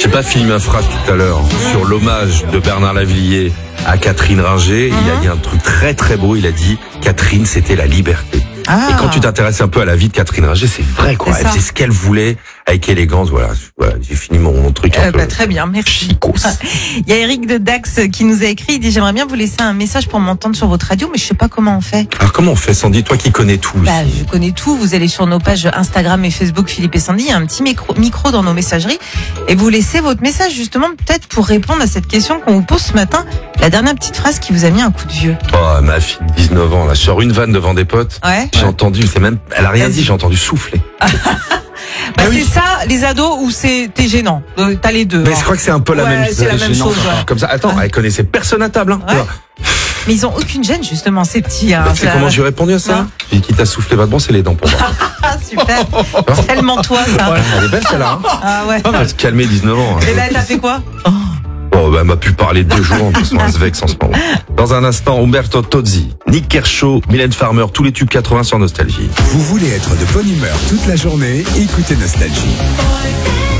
J'ai pas fini ma phrase tout à l'heure sur l'hommage de Bernard Lavilliers à Catherine Ringer. Il a dit un truc très très beau. Il a dit Catherine, c'était la liberté. Ah. Et quand tu t'intéresses un peu à la vie de Catherine Ringer, c'est vrai quoi. Elle faisait ce qu'elle voulait avec élégance. Voilà, j'ai fini mon truc. Très bien, merci. Chicos. Il y a Eric de Dax qui nous a écrit. Il dit j'aimerais bien vous laisser un message pour m'entendre sur votre radio, mais je sais pas comment on fait. Alors comment on fait, Sandy, toi qui connais tout? Je connais tout. Vous allez sur nos pages Instagram et Facebook Philippe et Sandy. Il y a un petit micro dans nos messageries et vous laissez votre message justement peut-être pour répondre à cette question qu'on vous pose ce matin. La dernière petite phrase qui vous a mis un coup de vieux. Oh, ma fille de 19 ans, là, sur une vanne devant des potes. Ouais. J'ai entendu, elle a rien dit, j'ai entendu souffler. C'est ça, les ados, ou t'es gênant. T'as les deux. Mais je crois que c'est un peu la même chose. C'est la même chose. Ouais. Comme ça, attends, elle connaissait personne à table. Hein. Ouais. Mais ils ont aucune gêne, justement, ces petits. Hein, tu sais comment j'ai répondu à ça? J'ai dit, qui t'a soufflé, va te brosser les dents pour moi. Ah, super. Tellement toi, ça. Ouais, elle est belle, celle-là. Hein. Ah ouais. On va se calmer, 19 ans. Et là, t'as fait quoi? Elle m'a pu parler 2 jours, en plus, elle se vexe en ce moment. Dans un instant, Umberto Tozzi, Nick Kershaw, Mylène Farmer, tous les tubes 80 sur Nostalgie. Vous voulez être de bonne humeur toute la journée? Écoutez Nostalgie.